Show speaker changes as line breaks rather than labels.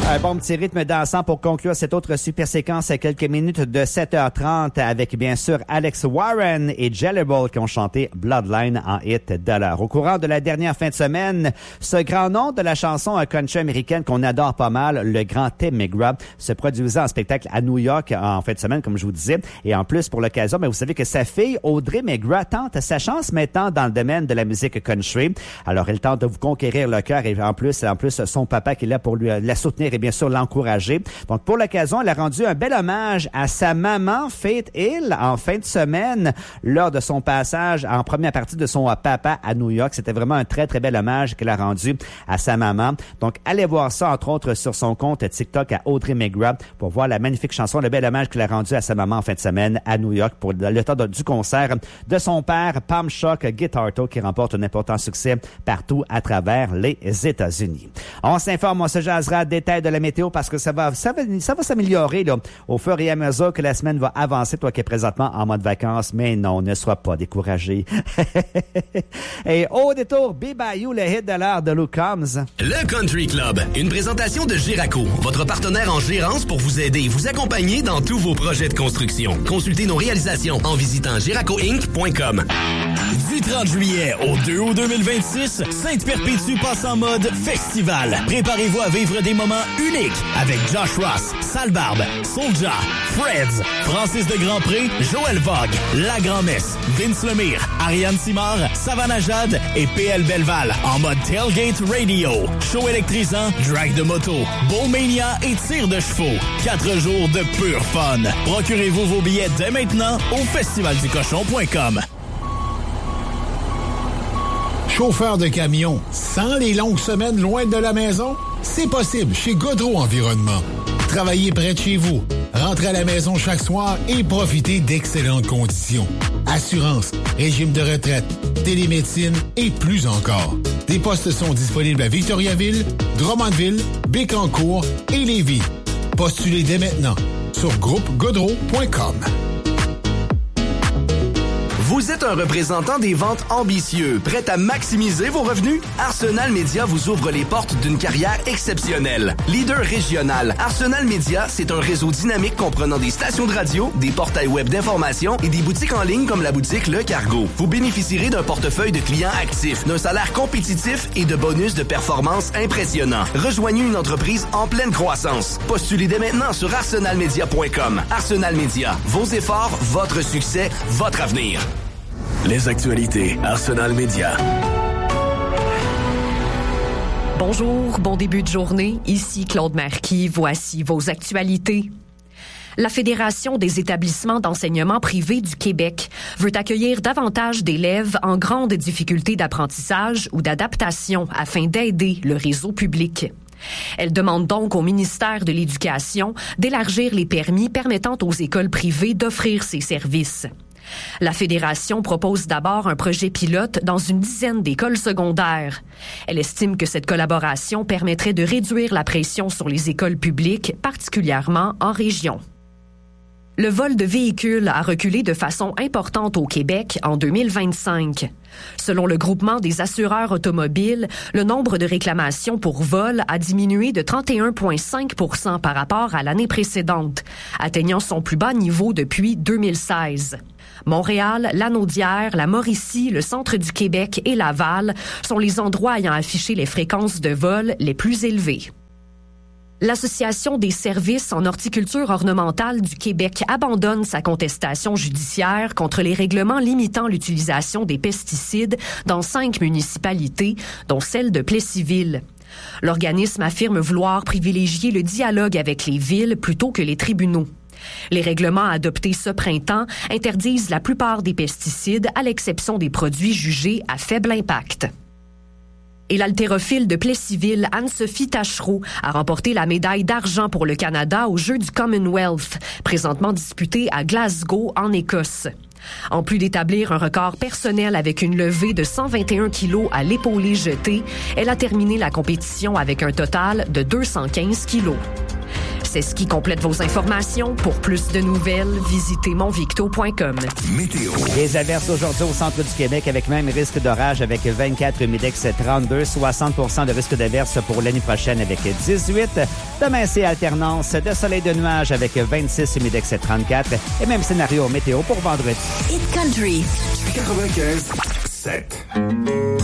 Un bon petit rythme dansant pour conclure cette autre super séquence à quelques minutes de 7h30 avec bien sûr Alex Warren et Jelly Roll qui ont chanté Bloodline en hit de l'heure. Au courant de la dernière fin de semaine, ce grand nom de la chanson country américaine qu'on adore pas mal, le grand Tim McGraw, se produisait en spectacle à New York en fin de semaine, comme je vous disais. Et en plus, pour l'occasion, vous savez que sa fille, Audrey McGraw, tente sa chance maintenant dans le domaine de la musique country. Alors, elle tente de vous conquérir le cœur et en plus, son papa qui est là pour lui la soutenir et bien sûr l'encourager. Donc, pour l'occasion, elle a rendu un bel hommage à sa maman, Faith Hill, en fin de semaine, lors de son passage en première partie de son papa à New York. C'était vraiment un très, très bel hommage qu'elle a rendu à sa maman. Donc, allez voir ça, entre autres, sur son compte TikTok à Audrey McGraw pour voir la magnifique chanson, le bel hommage qu'elle a rendu à sa maman en fin de semaine à New York pour le temps du concert de son père, Palm Shock Guitarto, qui remporte un important succès partout à travers les États-Unis. On s'informe, on se jasera détails de la météo parce que ça va s'améliorer là, au fur et à mesure que la semaine va avancer, toi qui es présentement en mode vacances, mais non, ne sois pas découragé. Et au détour, Be By You, le hit de l'heure de Luke Combs.
Le Country Club, une présentation de Giraco, votre partenaire en gérance pour vous aider et vous accompagner dans tous vos projets de construction. Consultez nos réalisations en visitant giracoinc.com.
Du 30 juillet au 2 août 2026, Sainte-Perpétue passe en mode festival. Préparez-vous à vivre des moments uniques avec Josh Ross, Sale Barbe, Soulja, Freds, Francis de Grandpré, Joël Vogue, La Grand-Messe, Vince Lemire, Ariane Simard, Savannah Jade et PL Belval en mode Tailgate Radio. Show électrisant, drag de moto, Bowlmania et tir de chevaux. 4 jours de pur fun. Procurez-vous vos billets dès maintenant au festivalducochon.com.
Chauffeur de camion, sans les longues semaines loin de la maison? C'est possible chez Godreau Environnement. Travaillez près de chez vous, rentrez à la maison chaque soir et profitez d'excellentes conditions. Assurance, régime de retraite, télémédecine et plus encore. Des postes sont disponibles à Victoriaville, Drummondville, Bécancour et Lévis. Postulez dès maintenant sur groupegodreau.com.
Vous êtes un représentant des ventes ambitieux, prêt à maximiser vos revenus? Arsenal Media vous ouvre les portes d'une carrière exceptionnelle. Leader régional, Arsenal Media, c'est un réseau dynamique comprenant des stations de radio, des portails web d'information et des boutiques en ligne comme la boutique Le Cargo. Vous bénéficierez d'un portefeuille de clients actifs, d'un salaire compétitif et de bonus de performance impressionnants. Rejoignez une entreprise en pleine croissance. Postulez dès maintenant sur arsenalmedia.com. Arsenal Media, vos efforts, votre succès, votre avenir.
Les actualités Arsenal Média.
Bonjour, bon début de journée. Ici Claude Marquis. Voici vos actualités. La Fédération des établissements d'enseignement privé du Québec veut accueillir davantage d'élèves en grande difficulté d'apprentissage ou d'adaptation afin d'aider le réseau public. Elle demande donc au ministère de l'Éducation d'élargir les permis permettant aux écoles privées d'offrir ces services. La Fédération propose d'abord un projet pilote dans une dizaine d'écoles secondaires. Elle estime que cette collaboration permettrait de réduire la pression sur les écoles publiques, particulièrement en région. Le vol de véhicules a reculé de façon importante au Québec en 2025. Selon le groupement des assureurs automobiles, le nombre de réclamations pour vol a diminué de 31,5 % par rapport à l'année précédente, atteignant son plus bas niveau depuis 2016. Montréal, Lanaudière, la Mauricie, le centre du Québec et Laval sont les endroits ayant affiché les fréquences de vol les plus élevées. L'Association des services en horticulture ornementale du Québec abandonne sa contestation judiciaire contre les règlements limitant l'utilisation des pesticides dans 5 municipalités, dont celle de Plessisville. L'organisme affirme vouloir privilégier le dialogue avec les villes plutôt que les tribunaux. Les règlements adoptés ce printemps interdisent la plupart des pesticides à l'exception des produits jugés à faible impact. Et l'haltérophile de Plessisville, Anne-Sophie Tachereau, a remporté la médaille d'argent pour le Canada aux Jeux du Commonwealth, présentement disputés à Glasgow, en Écosse. En plus d'établir un record personnel avec une levée de 121 kilos à l'épaulé jeté, elle a terminé la compétition avec un total de 215 kilos. C'est ce qui complète vos informations. Pour plus de nouvelles, visitez monvicto.com.
Météo.
Les averses aujourd'hui au centre du Québec avec même risque d'orage avec 24, humidex 32, 60% de risque d'averse pour l'année prochaine avec 18. Demain, c'est alternance de soleil de nuages avec 26, humidex 34 et même scénario météo pour vendredi.
Hit Country.
95.7.